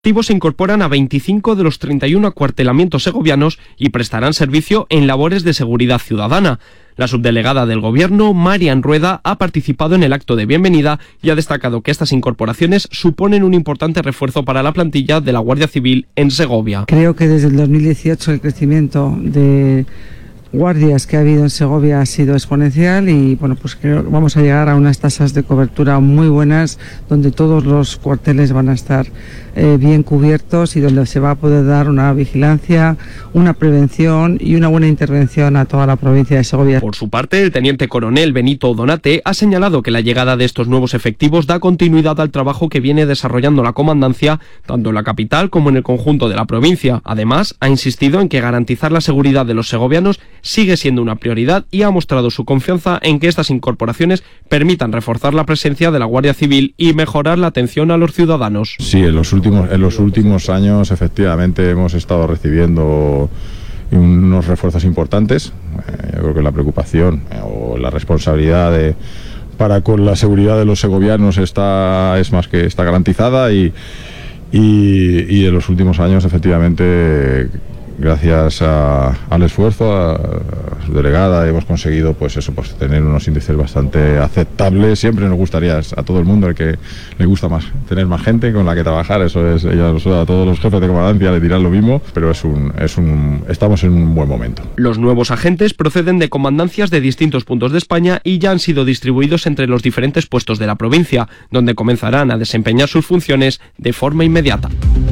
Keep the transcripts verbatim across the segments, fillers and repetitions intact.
Se incorporan a veinticinco de los treinta y uno acuartelamientos segovianos y prestarán servicio en labores de seguridad ciudadana. La subdelegada del Gobierno, Marian Rueda, ha participado en el acto de bienvenida y ha destacado que estas incorporaciones suponen un importante refuerzo para la plantilla de la Guardia Civil en Segovia. Creo que desde el dos mil dieciocho el crecimiento de guardias que ha habido en Segovia ha sido exponencial y bueno, pues creo que vamos a llegar a unas tasas de cobertura muy buenas donde todos los cuarteles van a estar eh, bien cubiertos y donde se va a poder dar una vigilancia, una prevención y una buena intervención a toda la provincia de Segovia. Por su parte, el teniente coronel Benito Donate ha señalado que la llegada de estos nuevos efectivos da continuidad al trabajo que viene desarrollando la comandancia tanto en la capital como en el conjunto de la provincia. Además, ha insistido en que garantizar la seguridad de los segovianos sigue siendo una prioridad y ha mostrado su confianza en que estas incorporaciones permitan reforzar la presencia de la Guardia Civil y mejorar la atención a los ciudadanos. Sí, en los últimos, en los últimos años efectivamente hemos estado recibiendo unos refuerzos importantes. Eh, yo creo que la preocupación eh, o la responsabilidad de, para con la seguridad de los segovianos está, es más que está garantizada y, y, y en los últimos años efectivamente, gracias a, al esfuerzo, a, a su delegada, hemos conseguido pues eso, pues tener unos índices bastante aceptables. Siempre nos gustaría a todo el mundo, el que le gusta más, tener más gente con la que trabajar. Eso es, ella, a todos los jefes de comandancia le dirán lo mismo, pero es un, es un, estamos en un buen momento. Los nuevos agentes proceden de comandancias de distintos puntos de España y ya han sido distribuidos entre los diferentes puestos de la provincia, donde comenzarán a desempeñar sus funciones de forma inmediata.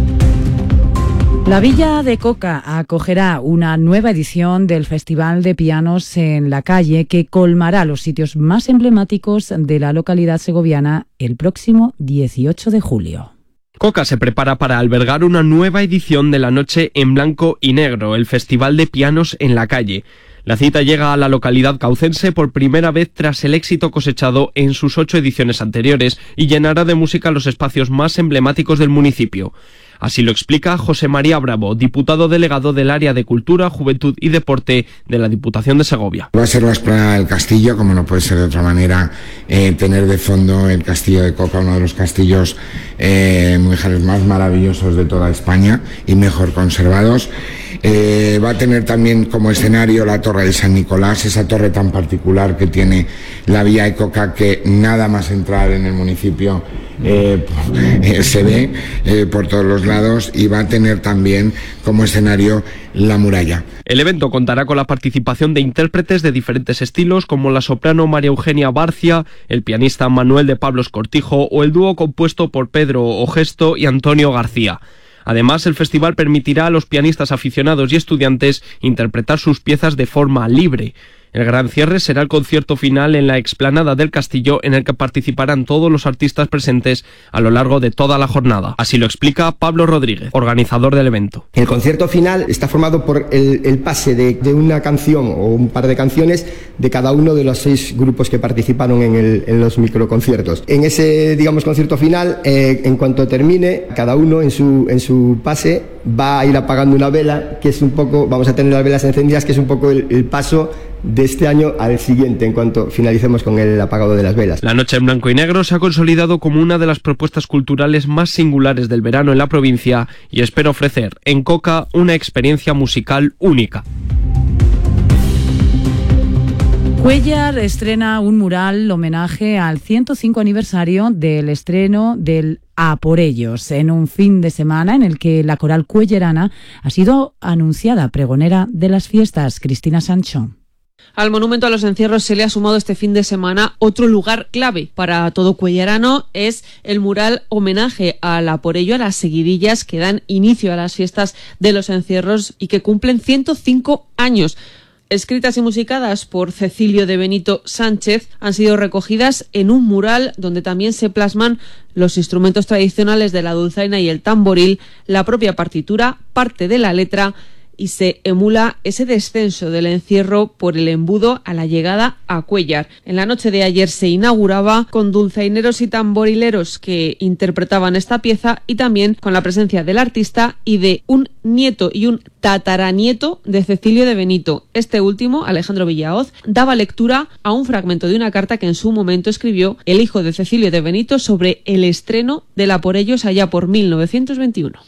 La Villa de Coca acogerá una nueva edición del Festival de Pianos en la Calle que colmará los sitios más emblemáticos de la localidad segoviana el próximo dieciocho de julio. Coca se prepara para albergar una nueva edición de la Noche en Blanco y Negro, el Festival de Pianos en la Calle. La cita llega a la localidad caucense por primera vez tras el éxito cosechado en sus ocho ediciones anteriores y llenará de música los espacios más emblemáticos del municipio. Así lo explica José María Bravo, diputado delegado del área de Cultura, Juventud y Deporte de la Diputación de Segovia. Va a ser la Esplanada del Castillo, como no puede ser de otra manera, eh, tener de fondo el Castillo de Coca, uno de los castillos eh, más maravillosos de toda España y mejor conservados. Eh, va a tener también como escenario la Torre de San Nicolás, esa torre tan particular que tiene la Villa de Coca, que nada más entrar en el municipio eh, eh, se ve eh, por todos los lados, y va a tener también como escenario la muralla. El evento contará con la participación de intérpretes de diferentes estilos como la soprano María Eugenia Barcia, el pianista Manuel de Pablos Cortijo o el dúo compuesto por Pedro Ogesto y Antonio García. Además, el festival permitirá a los pianistas aficionados y estudiantes interpretar sus piezas de forma libre. El gran cierre será el concierto final en la explanada del Castillo, en el que participarán todos los artistas presentes a lo largo de toda la jornada. Así lo explica Pablo Rodríguez, organizador del evento. El concierto final está formado por el, el pase de, de una canción o un par de canciones de cada uno de los seis grupos que participaron en, el, en los microconciertos. En ese, digamos, concierto final, eh, en cuanto termine, cada uno en su, en su pase va a ir apagando una vela, que es un poco, vamos a tener las velas encendidas, que es un poco el, el paso de este año al siguiente, en cuanto finalicemos con el apagado de las velas. La Noche en Blanco y Negro se ha consolidado como una de las propuestas culturales más singulares del verano en la provincia y espera ofrecer en Coca una experiencia musical única. Cuéllar estrena un mural homenaje al ciento cinco aniversario del estreno del A por ellos, en un fin de semana en el que la coral cuellarana ha sido anunciada pregonera de las fiestas. Cristina Sancho. Al Monumento a los Encierros se le ha sumado este fin de semana otro lugar clave para todo cuellarano, es el mural homenaje a la por ello, a las seguidillas que dan inicio a las fiestas de los encierros y que cumplen ciento cinco años. Escritas y musicadas por Cecilio de Benito Sánchez, han sido recogidas en un mural donde también se plasman los instrumentos tradicionales de la dulzaina y el tamboril, la propia partitura, parte de la letra y se emula ese descenso del encierro por el embudo a la llegada a Cuéllar. En la noche de ayer se inauguraba con dulzaineros y tamborileros que interpretaban esta pieza y también con la presencia del artista y de un nieto y un tataranieto de Cecilio de Benito. Este último, Alejandro Villahoz, daba lectura a un fragmento de una carta que en su momento escribió el hijo de Cecilio de Benito sobre el estreno de La por ellos allá por mil novecientos veintiuno.